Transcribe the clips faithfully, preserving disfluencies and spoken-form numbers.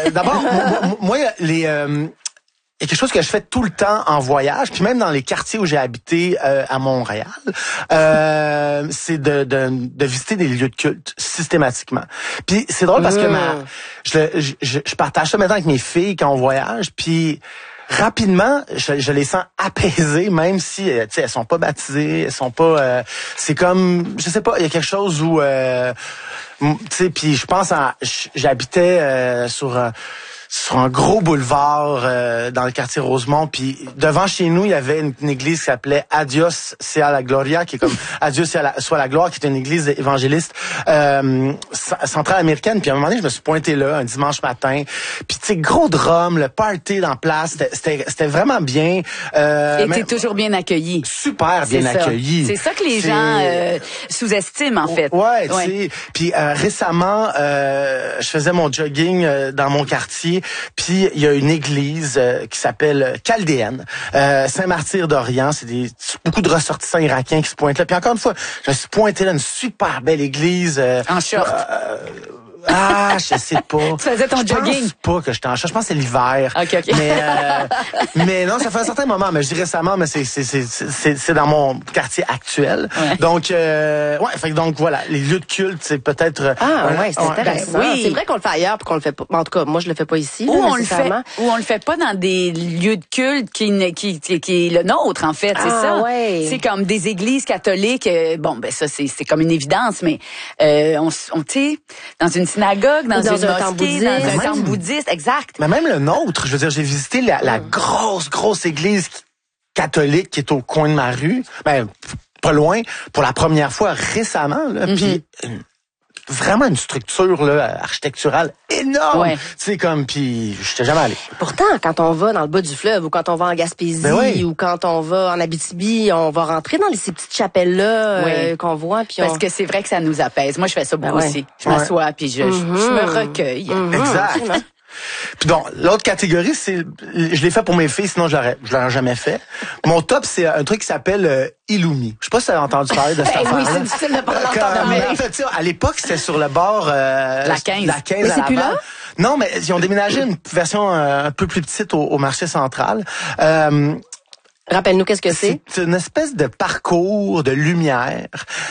euh, d'abord, moi, moi, les... Euh, Il y a quelque chose que je fais tout le temps en voyage, puis même dans les quartiers où j'ai habité euh, à Montréal, euh, c'est de, de, de visiter des lieux de culte systématiquement. Puis c'est drôle parce mmh. que ma, je, je, je partage ça maintenant avec mes filles quand on voyage, puis rapidement, je, je les sens apaisées, même si tu sais elles sont pas baptisées, elles sont pas. Euh, c'est comme, je sais pas, il y a quelque chose où, euh, tu sais, puis je pense à, j'habitais euh, sur euh, sur un gros boulevard euh, dans le quartier Rosemont, puis devant chez nous, il y avait une, une église qui s'appelait Adios sea la gloria, qui est comme Adieu soit la, soit la gloire, qui est une église évangéliste euh, centrale américaine. Puis à un moment donné, je me suis pointé là un dimanche matin, puis tu sais, gros drum, le party dans place, c'était c'était, c'était vraiment bien. Euh, Et t'es toujours bien accueilli. Super bien c'est accueilli. C'est ça que les c'est... gens euh, sous-estiment en fait. Ouais, ouais. tu sais. Puis euh, récemment, euh, je faisais mon jogging euh, dans mon quartier. Puis il y a une église euh, qui s'appelle Chaldéenne, euh, Saint-Martyr d'Orient. C'est des beaucoup de ressortissants irakiens qui se pointent là. Puis encore une fois, je me suis pointé là, une super belle église. Euh, en short. Euh, Ah, je sais pas. Tu faisais ton je jogging? Je pense pas que j'étais en short. Je pense que c'est l'hiver. OK, OK. Mais, euh, mais non, ça fait un certain moment. Mais je dis récemment, mais c'est, c'est, c'est, c'est, c'est dans mon quartier actuel. Ouais. Donc, euh, ouais, fait que donc, voilà. Les lieux de culte, c'est peut-être... Ah, ouais, c'est ouais. intéressant. Ben, oui. C'est vrai qu'on le fait ailleurs puis qu'on le fait pas. En tout cas, moi, je le fais pas ici. Ou là, on le fait, ou on le fait pas dans des lieux de culte qui, qui, qui, qui est le nôtre, en fait. C'est ah, ça. Ouais. C'est comme des églises catholiques. Euh, bon, ben, ça, c'est, c'est comme une évidence, mais, euh, on, on tu sais, dans une synagogue, dans, dans une un temple bouddhiste, dans un temple bouddhiste, exact. Mais même le nôtre, je veux dire, j'ai visité la, la grosse, grosse église catholique qui est au coin de ma rue, ben pas loin, pour la première fois récemment, là, mm-hmm. puis une, vraiment une structure là architecturale énorme, ouais. tu sais comme, puis je t'ai jamais allé. Pourtant, quand on va dans le bas du fleuve ou quand on va en Gaspésie ben oui. ou quand on va en Abitibi, on va rentrer dans les, ces petites chapelles là oui. euh, qu'on voit, puis parce on... que c'est vrai que ça nous apaise. Moi, je fais ça beaucoup ben ouais. aussi. Je m'assois ouais. puis je, mm-hmm. je me recueille. Mm-hmm. Exact. Puis bon, l'autre catégorie, c'est, je l'ai fait pour mes filles, sinon je l'aurais, je l'aurais jamais fait. Mon top, c'est un truc qui s'appelle euh, Illumi. Je sais pas si tu as entendu parler de cette affaire-là. Oui, c'est difficile de pas l'entendre. Mais en fait, à l'époque, c'était sur le bord euh, la quinze. La quinze mais c'est plus là? Non, mais ils ont déménagé une version euh, un peu plus petite au, au marché central. Euh, Rappelle-nous qu'est-ce que c'est. C'est une espèce de parcours de lumière.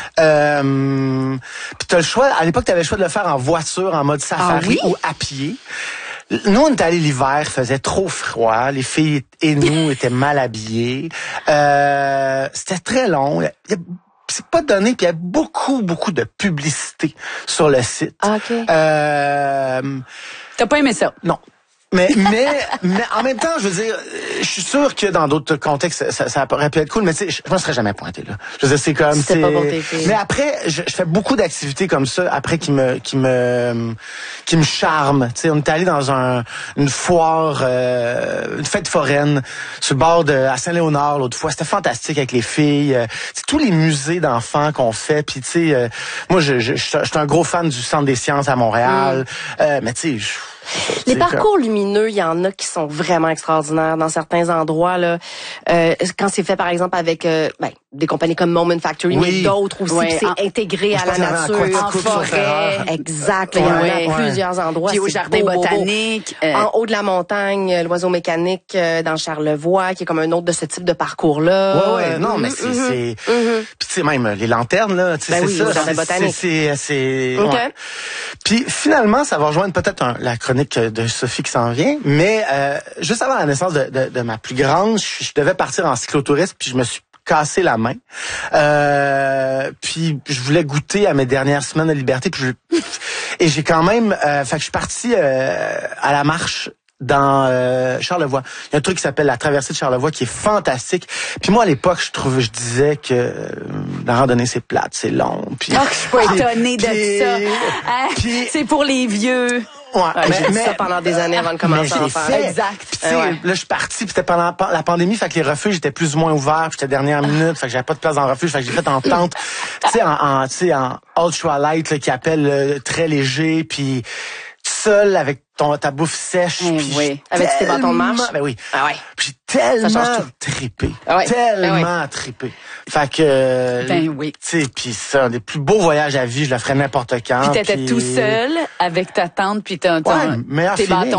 Euh, puis t'as le choix. À l'époque, t'avais le choix de le faire en voiture, en mode safari ah, oui? ou à pied. Nous, on était allés l'hiver, il faisait trop froid. Les filles et nous étaient mal habillés. Euh, c'était très long. C'est pas donné, puis il y a beaucoup, beaucoup de publicité sur le site. Ah, OK. Euh, T'as pas aimé ça? Non. Mais, mais, mais en même temps, je veux dire, je suis sûr que dans d'autres contextes, ça, ça aurait pu être cool, mais tu sais, je, je me serais jamais pointé, là. Je veux dire, c'est comme, c'est pas bon tes filles. Mais après, je, je fais beaucoup d'activités comme ça, après, qui me, qui me, qui me charment. Tu sais, on est allé dans un, une foire, euh, une fête foraine, sur le bord de, à Saint-Léonard, l'autre fois. C'était fantastique avec les filles. Euh, tous les musées d'enfants qu'on fait, puis tu sais, euh, moi, je, je, je, je suis un gros fan du Centre des sciences à Montréal, mm. euh, mais tu sais, les parcours lumineux, il y en a qui sont vraiment extraordinaires dans certains endroits là. Euh, quand c'est fait par exemple avec euh, ben, des compagnies comme Moment Factory, oui. mais d'autres aussi, ouais. c'est en, intégré à la nature, en forêt, exact. Il y en a ouais. plusieurs endroits. Puis au jardin beau, botanique, beau, beau. Euh... en haut de la montagne, l'oiseau mécanique euh, dans Charlevoix, qui est comme un autre de ce type de parcours là. Ouais, ouais. Non, mm-hmm, mais c'est, mm-hmm. c'est... Mm-hmm. Puis tu sais même les lanternes là, tu sais, ben c'est oui, ça, le jardin c'est, botanique. C'est, c'est, c'est... Okay. Ouais. Puis finalement, ça va rejoindre peut-être un, la chronique de Sophie qui s'en vient, mais euh, juste avant la naissance de, de, de ma plus grande, je, je devais partir en cyclotourisme, puis je me suis cassé la main. Euh, puis je voulais goûter à mes dernières semaines de liberté, puis je, et j'ai quand même, euh, fait que je suis parti euh, à la marche dans euh, Charlevoix. Il y a un truc qui s'appelle la traversée de Charlevoix qui est fantastique. Puis moi à l'époque, je trouve je disais que euh, la randonnée c'est plate, c'est long. Puis oh, je suis pas étonnée de ça. Hein? Puis, c'est pour les vieux. Ouais, ouais, mais, j'ai mais, fait ça pendant des années avant de commencer à en faire. Fait. Exact. Puis, tu sais, ouais. Là, je suis parti, puis c'était pendant la pandémie, fait que les refuges étaient plus ou moins ouverts, puis j'étais dernière minute, fait que j'avais pas de place dans le refuge, fait que j'ai fait en tente, tu sais, en, en, tu sais, en ultralight, là, qui appelle euh, très léger, puis seul avec ton ta bouffe sèche, mmh, puis oui. Avec tes bâtons de marche. Ben oui. Ah ouais. Puis j'ai tellement trippé, ah ouais. tellement ah ouais. trippé. Fait que, ben oui. Tu sais, puis c'est un des plus beaux voyages à vie, je le ferais n'importe quand. Puis t'étais pis... tout seul avec ta tante puis ton, ton ouais, tes bâtons